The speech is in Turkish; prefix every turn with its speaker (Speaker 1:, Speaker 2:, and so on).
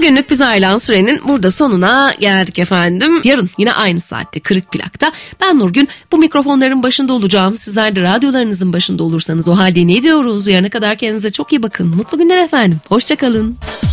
Speaker 1: Bugünlük biz ayrılan sürenin burada sonuna geldik efendim. Yarın yine aynı saatte Kırık Plak'ta ben Nurgün bu mikrofonların başında olacağım. Sizler de radyolarınızın başında olursanız o halde ne diyoruz? Yarına kadar kendinize çok iyi bakın. Mutlu günler efendim. Hoşça kalın.